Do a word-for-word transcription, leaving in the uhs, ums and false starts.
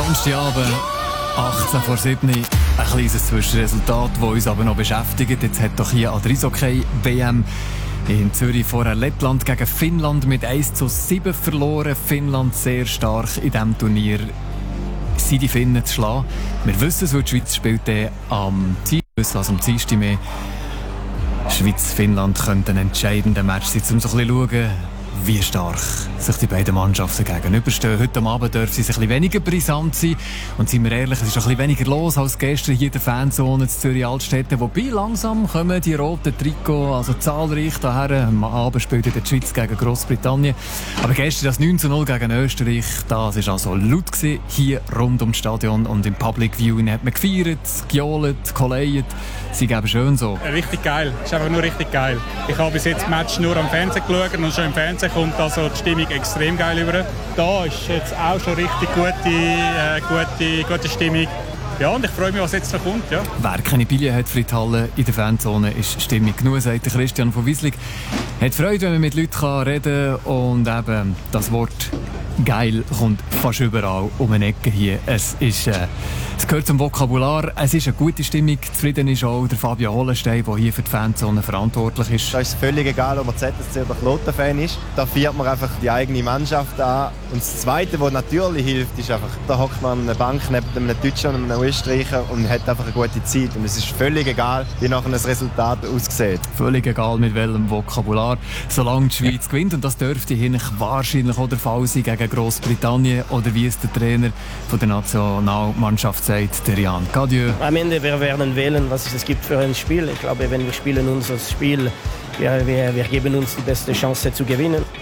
Samstagabend, achtzehn vor sieben. Ein kleines Zwischenresultat, das uns aber noch beschäftigt. Jetzt hat doch hier an der Eishockey-W M in Zürich vorher Lettland gegen Finnland mit eins zu sieben verloren. Finnland sehr stark in diesem Turnier, sind die Finnen zu schlagen. Wir wissen es, weil die Schweiz spielt dann am Dienstag, also am Dienstag mehr. Schweiz-Finnland könnte ein entscheidender Match sein, um so ein bisschen zu schauen, wie stark sich die beiden Mannschaften gegenüberstehen. Heute Abend dürfen sie ein bisschen weniger brisant sein. Und seien wir ehrlich, es ist ein bisschen weniger los als gestern hier in der Fanzone in Zürich-Altstetten. Wobei langsam kommen die roten Trikots also zahlreich daher. Am Abend spielt die Schweiz gegen Großbritannien. Aber gestern das neun zu null gegen Österreich, das war also laut gewesen, hier rund ums Stadion. Und im Public Viewing hat man gefeiert, gejohlt, geleiert. Sie geben schön so. Richtig geil. Es ist einfach nur richtig geil. Ich habe bis jetzt das Match nur am Fernsehen geschaut und schon im Fernsehen kommt also die Stimmung extrem geil über. Da ist jetzt auch schon richtig gute, äh, gute, gute Stimmung. Ja, und ich freue mich, was jetzt noch kommt. Ja. Wer keine Billet hat für die Halle in der Fanzone, ist Stimmung genug, sagt Christian von Wieslig. Hat Freude, wenn man mit Leuten reden kann. Und eben das Wort «geil» kommt fast überall um eine Ecke hier. Es ist... Äh, Es gehört zum Vokabular. Es ist eine gute Stimmung. Zufrieden ist auch der Fabio Hollenstein, der hier für die Fanzone verantwortlich ist. Da ist es völlig egal, ob man Z S C oder Kloten-Fan ist. Da feiert man einfach die eigene Mannschaft an. Und das Zweite, was natürlich hilft, ist einfach, da hockt man an einer Bank neben einem Deutschen und einem Österreicher und hat einfach eine gute Zeit. Und es ist völlig egal, wie nachher das Resultat aussieht. Völlig egal, mit welchem Vokabular. Solange die Schweiz ja. gewinnt. Und das dürfte hier wahrscheinlich auch der Fall sein gegen Großbritannien. Oder wie es der Trainer von der Nationalmannschaft sagt, der Jan Cadieux. Am Ende wir werden wählen, was es gibt für ein Spiel. Ich glaube, wenn wir spielen unser Spiel, wir, wir, wir geben uns die beste Chance zu gewinnen.